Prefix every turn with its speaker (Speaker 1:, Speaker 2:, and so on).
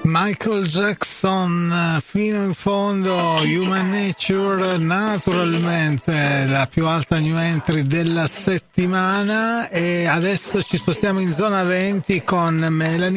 Speaker 1: Michael Jackson fino in fondo, Human Nature, naturalmente la più alta new entry della settimana. E adesso ci spostiamo in zona 20 con Melanie